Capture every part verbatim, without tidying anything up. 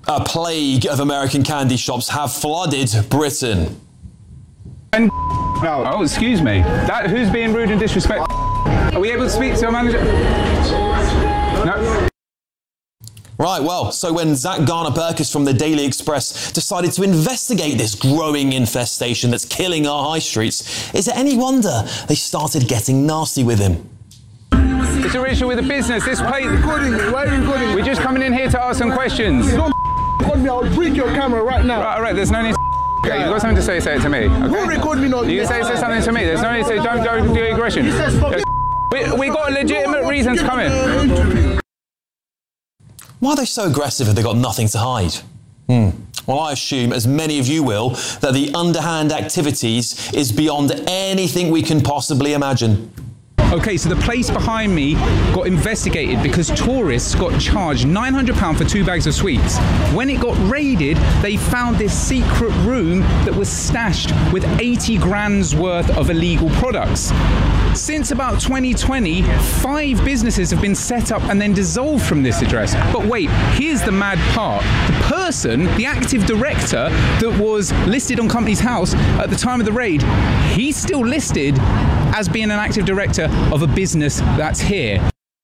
A plague of American candy shops have flooded Britain. And no. Oh, excuse me. That who's being rude and disrespectful? Are we able to speak to a manager? No. Right, well, so when Zach Garner-Burkus from the Daily Express decided to investigate this growing infestation that's killing our high streets, is it any wonder they started getting nasty with him? It's a issue with the business. This place. Recording me. Why are you recording me? We're just coming in here to ask some questions. Don't record me. I'll break your camera right now. Right, all right. There's no need. To okay, you've got something to say. Say it to me. Okay? Don't record me. No. You say, say something to me. There's no need to say. Don't, don't do aggression. We we got a legitimate reason to come in. Why are they so aggressive if they've got nothing to hide? Hmm. Well, I assume, as many of you will, that the underhand activities is beyond anything we can possibly imagine. Okay, so the place behind me got investigated because tourists got charged nine hundred pounds for two bags of sweets. When it got raided, they found this secret room that was stashed with eighty grand's worth of illegal products. Since about twenty twenty, five businesses have been set up and then dissolved from this address. But wait, here's the mad part. The person, the active director that was listed on Companies House at the time of the raid, he's still listed as being an active director of a business that's here.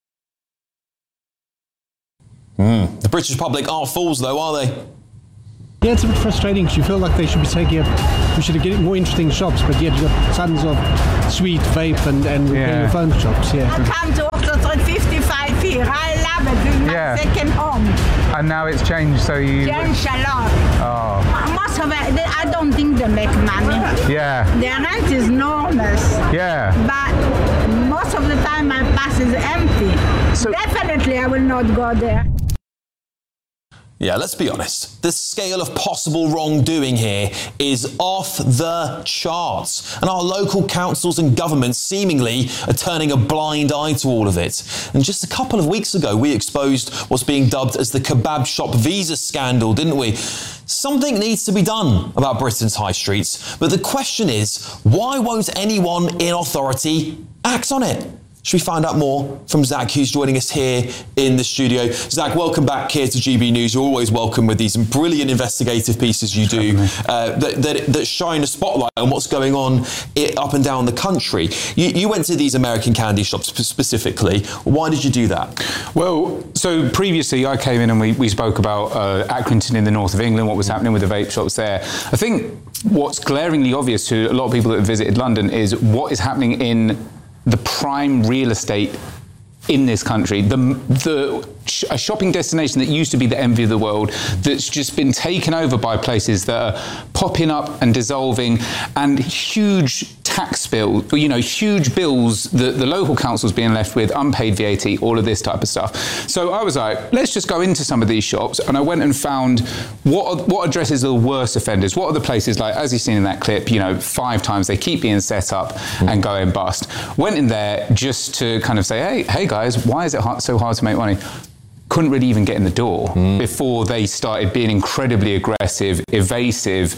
Mm. The British public aren't fools though, are they? Yeah, it's a bit frustrating because you feel like they should be taking up, we should have getting more interesting shops, but yet you've got tons of sweet vape and, and repairing Yeah. phone shops, yeah. I come to Oxford Street fifty-five here. I love it. It's my Yeah. second home. And now it's changed, so you... Changed a lot. Oh. Most of it, they- I don't think they make money. Yeah. Their rent is enormous. Yeah. But most of the time my bus is empty. So- Definitely I will not go there. Yeah, let's be honest. The scale of possible wrongdoing here is off the charts. And our local councils and governments seemingly are turning a blind eye to all of it. And just a couple of weeks ago, we exposed what's being dubbed as the kebab shop visa scandal, didn't we? Something needs to be done about Britain's high streets. But the question is, why won't anyone in authority act on it? Should we find out more from Zach, who's joining us here in the studio? Zach, welcome back here to G B News. You're always welcome with these brilliant investigative pieces you do uh, that, that, that shine a spotlight on what's going on it, up and down the country. You, you went to these American candy shops specifically. Why did you do that? Well, so previously I came in and we, we spoke about uh, Accrington in the north of England, what was happening with the vape shops there. I think what's glaringly obvious to a lot of people that have visited London is what is happening in the prime real estate in this country, the the a shopping destination that used to be the envy of the world, that's just been taken over by places that are popping up and dissolving, and huge tax bills, you know, huge bills that the local council's being left with, unpaid V A T, all of this type of stuff. So I was like, let's just go into some of these shops, and I went and found what are, what addresses are the worst offenders. What are the places, like, as you've seen in that clip, you know, five times they keep being set up mm. and going bust. Went in there just to kind of say, hey, hey guys, why is it hard, so hard to make money? Couldn't really even get in the door mm. before they started being incredibly aggressive, evasive.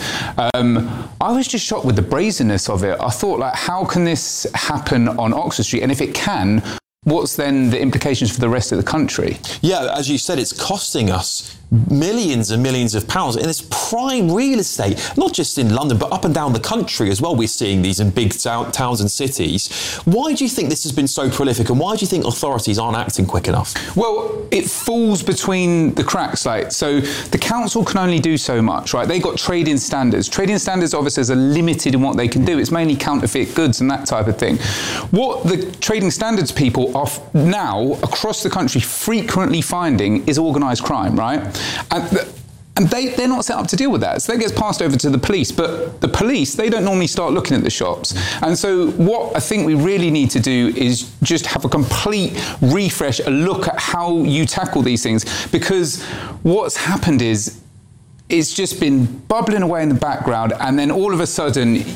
Um, I was just shocked with the brazenness of it. I thought, like, how can this happen on Oxford Street? And if it can, what's then the implications for the rest of the country? Yeah, as you said, it's costing us millions and millions of pounds in this prime real estate, not just in London, but up and down the country as well. We're seeing these in big t- towns and cities. Why do you think this has been so prolific, and why do you think authorities aren't acting quick enough? Well, it falls between the cracks. Like, so the council can only do so much, right? They got trading standards. Trading standards officers are limited in what they can do. It's mainly counterfeit goods and that type of thing. What the trading standards people are f- now across the country frequently finding is organised crime, right? And, th- and they, they're not set up to deal with that. So that gets passed over to the police. But the police, they don't normally start looking at the shops. And so what I think we really need to do is just have a complete refresh, a look at how you tackle these things. Because what's happened is, it's just been bubbling away in the background, and then all of a sudden,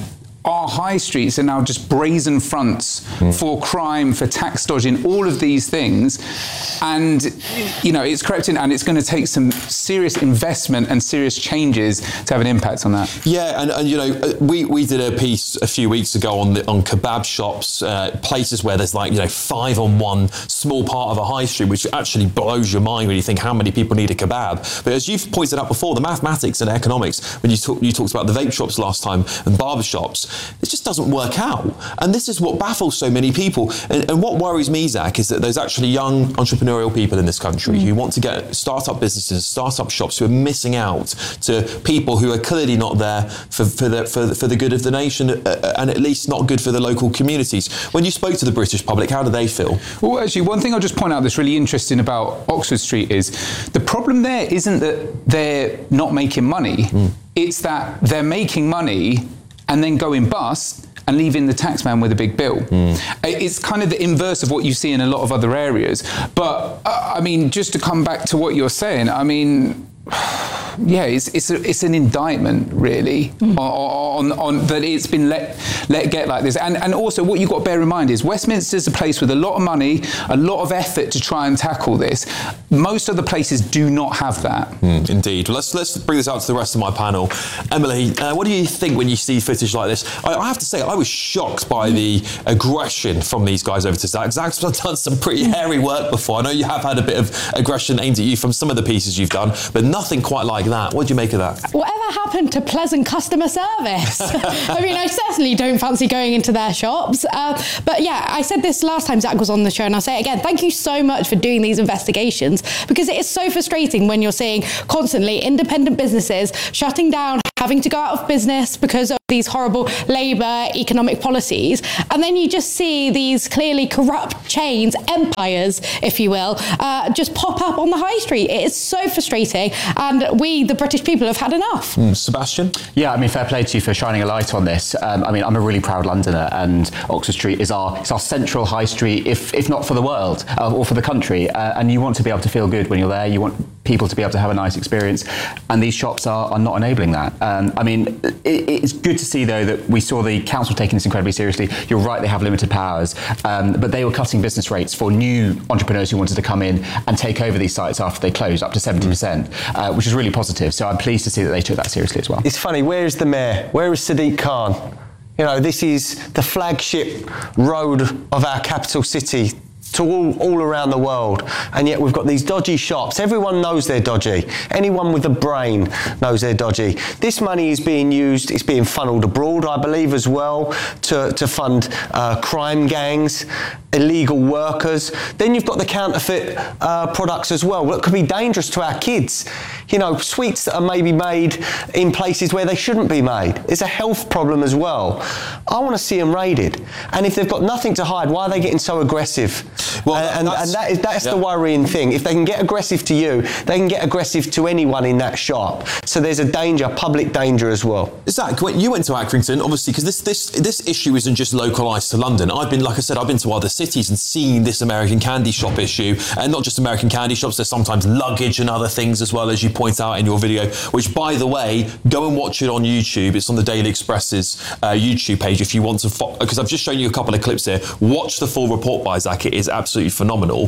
our high streets are now just brazen fronts mm. for crime, for tax dodging, all of these things. And, you know, it's crept in, and it's going to take some serious investment and serious changes to have an impact on that. Yeah, and, and you know, we, we did a piece a few weeks ago on the, on kebab shops, uh, places where there's like, you know, five on one small part of a high street, which actually blows your mind when you think how many people need a kebab. But as you've pointed out before, the mathematics and economics, when you, talk, you talked about the vape shops last time and barber shops, it just doesn't work out. And this is what baffles so many people. And, and what worries me, Zach, is that there's actually young entrepreneurial people in this country mm. who want to get start-up businesses, start-up shops, who are missing out to people who are clearly not there for, for, the, for, the, for the good of the nation, uh, and at least not good for the local communities. When you spoke to the British public, how do they feel? Well, actually, one thing I'll just point out that's really interesting about Oxford Street is the problem there isn't that they're not making money. Mm. It's that they're making money and then going bust and leaving the taxman with a big bill. Mm. It's kind of the inverse of what you see in a lot of other areas. But, uh, I mean, just to come back to what you're saying, I mean, yeah, it's it's, a, it's an indictment, really, mm. on, on, on that it's been let let get like this. And and also what you've got to bear in mind is Westminster's a place with a lot of money, a lot of effort to try and tackle this. Most other places do not have that. Mm, indeed. Well, let's let's bring this out to the rest of my panel. Emily, uh, what do you think when you see footage like this? I, I have to say, I was shocked by the aggression from these guys over to Zach. Zach's done some pretty hairy work before. I know you have had a bit of aggression aimed at you from some of the pieces you've done, but nothing quite like that. What do you make of that? Whatever happened to pleasant customer service? I mean, I certainly don't fancy going into their shops. Uh, but yeah, I said this last time Zach was on the show, and I'll say it again. Thank you so much for doing these investigations, because it is so frustrating when you're seeing constantly independent businesses shutting down, having to go out of business because of these horrible labour economic policies. And then you just see these clearly corrupt chains, empires, if you will, uh, just pop up on the high street. It is so frustrating. And we, the British people, have had enough. Mm, Sebastian? Yeah, I mean, fair play to you for shining a light on this. Um, I mean, I'm a really proud Londoner, and Oxford Street is our, it's our central high street, if if not for the world, uh, or for the country. Uh, and you want to be able to feel good when you're there. You want people to be able to have a nice experience. And these shops are, are not enabling that. Um, I mean, it, it's good to see, though, that we saw the council taking this incredibly seriously. You're right, they have limited powers, um, but they were cutting business rates for new entrepreneurs who wanted to come in and take over these sites after they closed, up to seventy percent, uh, which is really positive. So I'm pleased to see that they took that seriously as well. It's funny, where is the mayor? Where is Sadiq Khan? You know, this is the flagship road of our capital city to all, all around the world, and yet we've got these dodgy shops. Everyone knows they're dodgy. Anyone with a brain knows they're dodgy. This money is being used, it's being funneled abroad, I believe, as well, to, to fund uh, crime gangs, illegal workers. Then you've got the counterfeit uh, products as well, that could be dangerous to our kids. You know, sweets that are maybe made in places where they shouldn't be made. It's a health problem as well. I want to see them raided. And if they've got nothing to hide, why are they getting so aggressive? Well, and, and, and that is, that's yeah. the worrying thing. If they can get aggressive to you, they can get aggressive to anyone in that shop. So there's a danger, public danger as well. Zach, when you went to Accrington, obviously, because this, this, this issue isn't just localised to London. I've been, like I said, I've been to other cities and seen this American candy shop issue. And not just American candy shops, there's sometimes luggage and other things as well, as you point out in your video, which, by the way, go and watch it on YouTube. It's on the Daily Express's uh, YouTube page if you want to, because I've just shown you a couple of clips here. Watch the full report by Zach. It is absolutely phenomenal.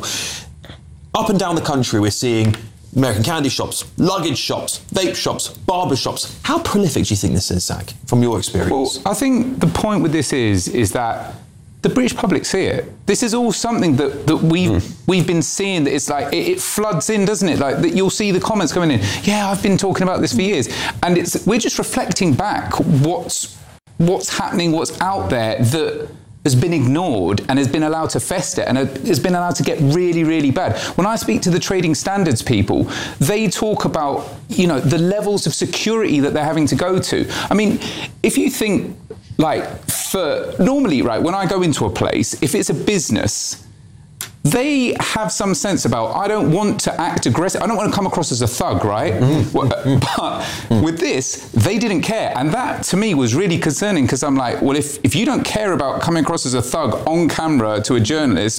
Up and down the country, we're seeing American candy shops, luggage shops, vape shops, barber shops. How prolific do you think this is, Zach, from your experience? Well, I think the point with this is, is that the British public see it. This is all something that, that we've, mm. we've been seeing, that it's like, it, it floods in, doesn't it? Like, that you'll see the comments coming in. Yeah, I've been talking about this for years. And it's, we're just reflecting back what's, what's happening, what's out there that has been ignored and has been allowed to fester and has been allowed to get really, really bad. When I speak to the trading standards people, they talk about, you know, the levels of security that they're having to go to. I mean, if you think, like, for normally, right, when I go into a place, if it's a business, they have some sense about, I don't want to act aggressive, I don't want to come across as a thug, right? Mm-hmm. But mm-hmm. with this, they didn't care. And that, to me, was really concerning, because I'm like, well, if, if you don't care about coming across as a thug on camera to a journalist,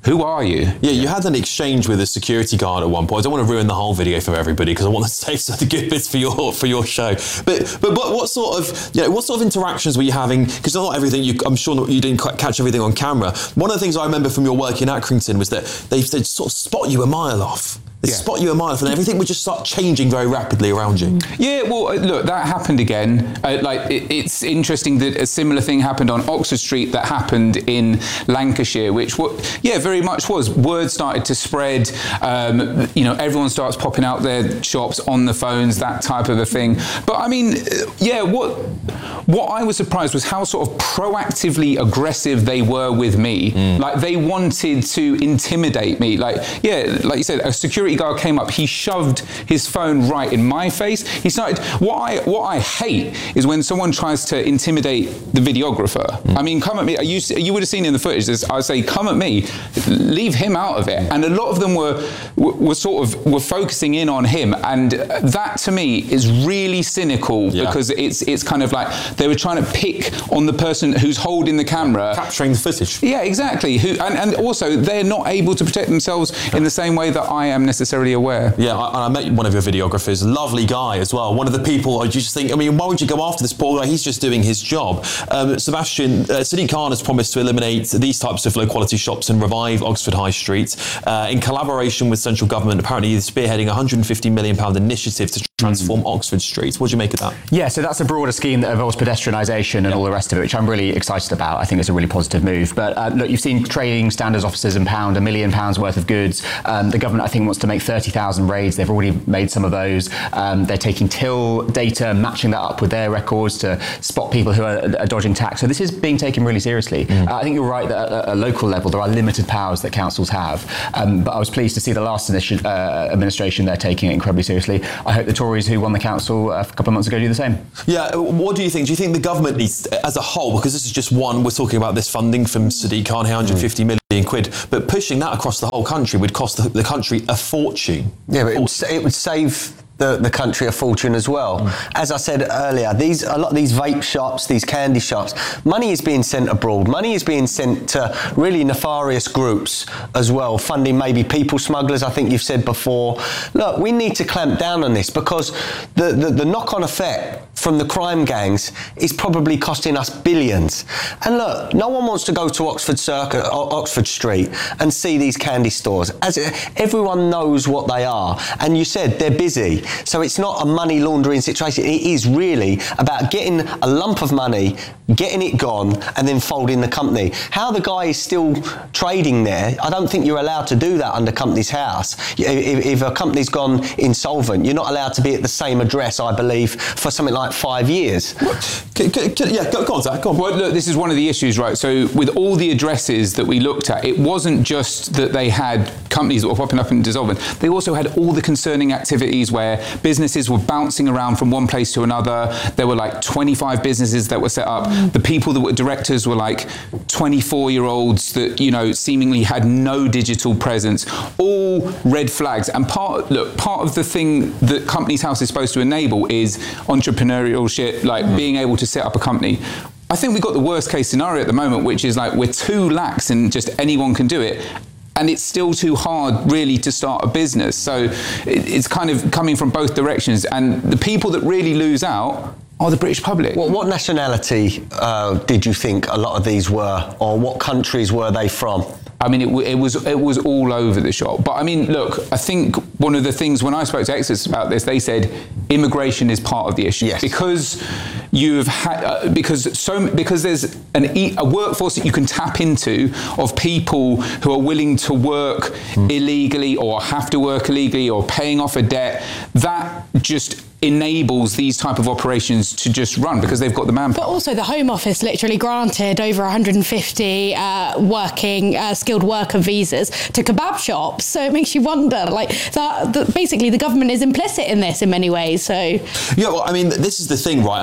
who are you? Yeah, you had an exchange with a security guard at one point. I don't want to ruin the whole video for everybody because I want to save some of the good bits for your for your show. But but, but what sort of you know, what sort of interactions were you having? Because not everything you, I'm sure not, you didn't quite catch everything on camera. One of the things I remember from your work in Accrington was that they said sort of spot you a mile off. They yeah. spot you a mile off, and everything would just start changing very rapidly around you. Yeah, well, look, that happened again. Uh, like, it, it's interesting that a similar thing happened on Oxford Street that happened in Lancashire, which, what, yeah, very much was. Word started to spread. Um, you know, everyone starts popping out their shops on the phones, that type of a thing. But I mean, yeah, what what I was surprised was how sort of proactively aggressive they were with me. Mm. Like, they wanted to intimidate me. Like, yeah, like you said, a security guard came up, he shoved his phone right in my face. He started, what I what I hate is when someone tries to intimidate the videographer. Mm. I mean, come at me, you, you would have seen in the footage, this, I would say, come at me, leave him out of it. And a lot of them were, were sort of, were focusing in on him. And that to me is really cynical yeah. because it's it's kind of like they were trying to pick on the person who's holding the camera. Capturing the footage. Yeah, exactly. Who and, and also they're not able to protect themselves in the same way that I am necessarily aware. Yeah, I, I met one of your videographers, lovely guy as well. One of the people I just think, I mean, why would you go after this poor guy? He's just doing his job. Um, Sebastian, uh, Sadiq Khan has promised to eliminate these types of low quality shops and revive Oxford High Street. Uh, in collaboration with central government, apparently he's spearheading a one hundred fifty million pounds initiative to transform mm. Oxford Street. What do you make of that? Yeah, so that's a broader scheme that involves pedestrianisation and yeah. all the rest of it, which I'm really excited about. I think it's a really positive move. But uh, look, you've seen trading standards officers and pound, a million pounds worth of goods. Um, the government, I think, wants to make thirty thousand raids. They've already made some of those. Um, they're taking till data, matching that up with their records to spot people who are, are dodging tax. So this is being taken really seriously. Mm. Uh, I think you're right that at a local level, there are limited powers that councils have. Um, but I was pleased to see the last initi- uh, administration, they're taking it incredibly seriously. I hope the Tories who won the council uh, a couple of months ago do the same. Yeah, what do you think? Do you think the government needs, as a whole, because this is just one, we're talking about this funding from Sadiq Khan, one hundred fifty mm. million quid, but pushing that across the whole country would cost the, the country a fortune. Yeah, but it would, it would save the, the country a fortune as well. Mm. As I said earlier, these a lot of these vape shops, these candy shops, money is being sent abroad. Money is being sent to really nefarious groups as well, funding maybe people smugglers, I think you've said before. Look, we need to clamp down on this because the, the, the knock-on effect from the crime gangs is probably costing us billions. And look, no one wants to go to Oxford Circuit, Oxford Street and see these candy stores. As everyone knows what they are. And you said they're busy. So it's not a money laundering situation. It is really about getting a lump of money, getting it gone, and then folding the company. How the guy is still trading there, I don't think you're allowed to do that under Companies House. If, if a company's gone insolvent, you're not allowed to be at the same address, I believe, for something like five years. Can, can, can, yeah, go, go on, Zach, go on. Well, look, this is one of the issues, right? So with all the addresses that we looked at, it wasn't just that they had companies that were popping up and dissolving. They also had all the concerning activities where businesses were bouncing around from one place to another. There were like twenty-five businesses that were set up. Mm. The people that were directors were like twenty-four-year-olds that, you know, seemingly had no digital presence. All red flags. And part, look, part of the thing that Companies House is supposed to enable is entrepreneurial shit, like mm. being able to set up a company. I think we've got the worst case scenario at the moment, which is like we're too lax and just anyone can do it. And it's still too hard, really, to start a business. So it's kind of coming from both directions. And the people that really lose out are the British public. Well, what nationality uh, did you think a lot of these were, or what countries were they from? I mean, it, it was it was all over the shop. But I mean, look, I think one of the things when I spoke to experts about this, they said immigration is part of the issue. Yes. Because you've had uh, because so because there's an e- a workforce that you can tap into of people who are willing to work mm. illegally or have to work illegally or paying off a debt. That just enables these type of operations to just run because they've got the manpower. But also the Home Office literally granted over one hundred fifty uh, working uh, skilled worker visas to kebab shops. So it makes you wonder, like that, that basically the government is implicit in this in many ways. So yeah, well, I mean, this is the thing, right? And I was going to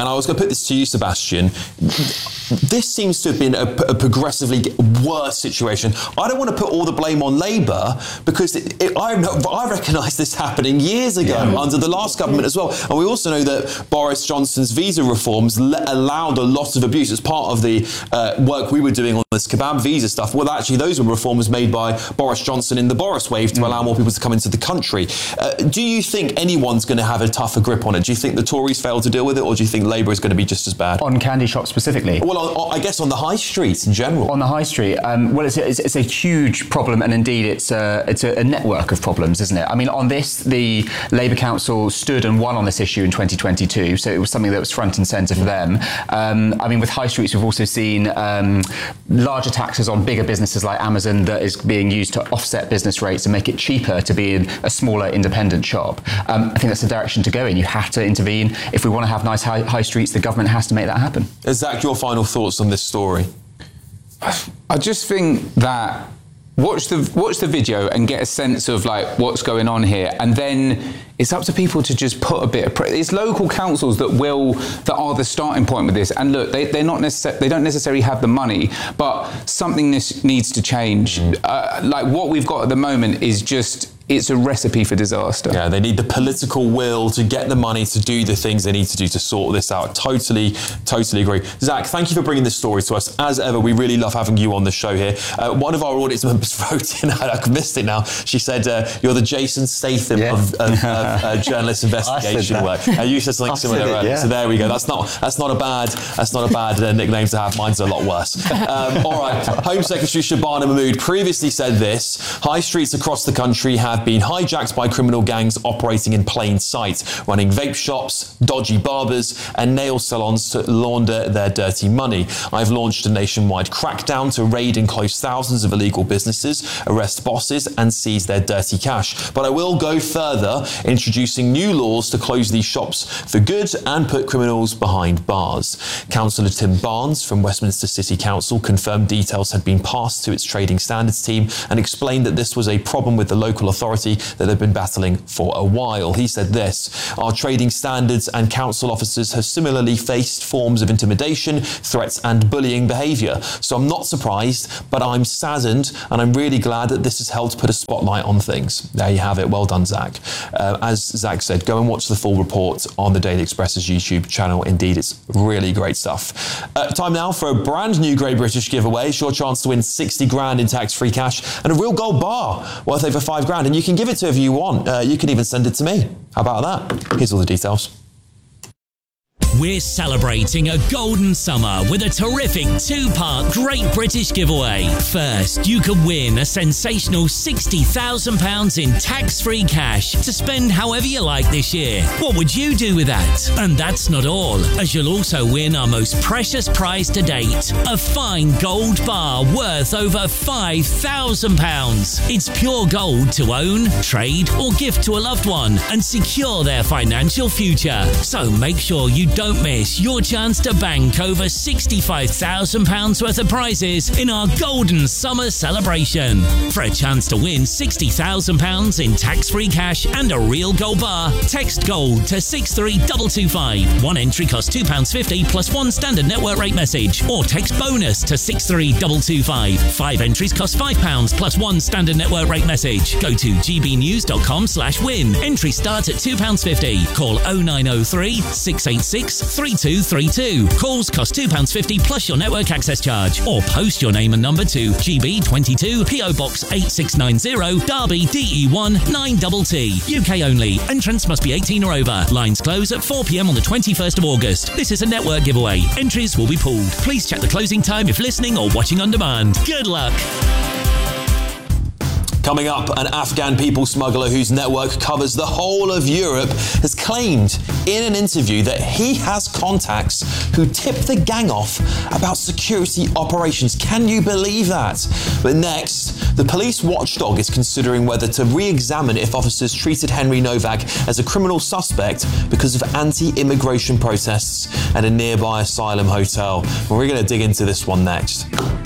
put this to you, Sebastian. This seems to have been a, a progressively worse situation. I don't want to put all the blame on Labour because it, it, I, I recognise this happening years ago yeah. under the last government as well. And we also know that Boris Johnson's visa reforms le- allowed a lot of abuse. As part of the uh, work we were doing on this kebab visa stuff, well, actually, those were reforms made by Boris Johnson in the Boris wave to mm. allow more people to come into the country. Uh, do you think anyone's going to have a tougher grip on it? Do you think the Tories failed to deal with it, or do you think Labour is going to be just as bad? On candy shops specifically? Well, on, on, I guess on the high streets in general. On the high street, um, well, it's a, it's, it's a huge problem, and indeed it's a, it's a, a network of problems, isn't it? I mean, on this, the Labour Council stood and won on this issue in twenty twenty-two, so it was something that was front and centre for them. Um, I mean, with high streets, we've also seen um, larger taxes on bigger businesses like Amazon that is being used to offset business rates and make it cheaper to be in a smaller independent shop. Um, I think that's the direction to go in. You have to intervene. If we want to have nice high, high streets, the government has to make that happen. Zach, your final thoughts on this story? I just think that watch the watch the video and get a sense of like what's going on here, and then it's up to people to just put a bit of pressure. It's local councils that will that are the starting point with this. And look, they they're not necessarily they don't necessarily have the money, but something this needs to change. Uh, like what we've got at the moment is just. It's a recipe for disaster. Yeah, they need the political will to get the money to do the things they need to do to sort this out. Totally, totally agree. Zach, thank you for bringing this story to us. As ever, we really love having you on the show here. Uh, one of our audience members wrote in, I've missed it now, she said, uh, you're the Jason Statham yeah. of, of, of uh, journalist investigation work. Uh, you said something I similar earlier. Yeah. So there we go. That's not that's not a bad that's not a bad uh, nickname to have. Mine's a lot worse. Um, all right. Home Secretary Shabana Mahmood previously said this: high streets across the country have been hijacked by criminal gangs operating in plain sight, running vape shops, dodgy barbers and nail salons to launder their dirty money. I've launched a nationwide crackdown to raid and close thousands of illegal businesses, arrest bosses and seize their dirty cash. But I will go further, introducing new laws to close these shops for good and put criminals behind bars. Councillor Tim Barnes from Westminster City Council confirmed details had been passed to its trading standards team and explained that this was a problem with the local authority that have been battling for a while. He said this: our trading standards and council officers have similarly faced forms of intimidation, threats and bullying behaviour. So I'm not surprised, but I'm saddened, and I'm really glad that this has helped put a spotlight on things. There you have it. Well done, Zach. Uh, as Zach said, go and watch the full report on the Daily Express's YouTube channel. Indeed, it's really great stuff. Uh, time now for a brand new Great British giveaway. It's your chance to win sixty grand in tax-free cash and a real gold bar worth over five grand. And you can give it to whoever you want. Uh, you can even send it to me. How about that? Here's all the details. We're celebrating a golden summer with a terrific two-part Great British giveaway. First, you could win a sensational sixty thousand pounds in tax-free cash to spend however you like this year. What would you do with that? And that's not all, as you'll also win our most precious prize to date, a fine gold bar worth over five thousand pounds. It's pure gold to own, trade or gift to a loved one and secure their financial future. So make sure you don't Don't miss your chance to bank over sixty-five thousand pounds worth of prizes in our Golden Summer celebration. For a chance to win sixty thousand pounds in tax-free cash and a real gold bar, text GOLD to six three two two five. One entry costs two pounds fifty plus one standard network rate message, or text BONUS to six three two two five. Five entries cost five pounds plus one standard network rate message. Go to gbnews.com slash win. Entry starts at two pounds fifty. Call oh nine oh three, six eight six, three two three two. Calls cost two pounds fifty plus your network access charge, or post your name and number to G B twenty-two P O Box eight six nine zero, Derby D E one nine T T. U K only. Entrance must be eighteen or over. Lines close at four p m on the twenty-first of August. This is a network giveaway. Entries will be pulled. Please check the closing time if listening or watching on demand. Good luck. Coming up, an Afghan people smuggler whose network covers the whole of Europe has claimed in an interview that he has contacts who tip the gang off about security operations. Can you believe that? But next, the police watchdog is considering whether to re-examine if officers treated Henry Novak as a criminal suspect because of anti-immigration protests at a nearby asylum hotel. We're going to dig into this one next.